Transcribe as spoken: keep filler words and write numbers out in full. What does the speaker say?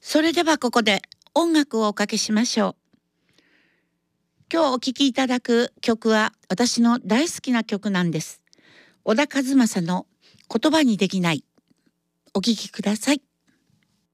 それではここで音楽をおかけしましょう。今日お聴きいただく曲は私の大好きな曲なんです。小田和正の言葉にできない。お聴きください。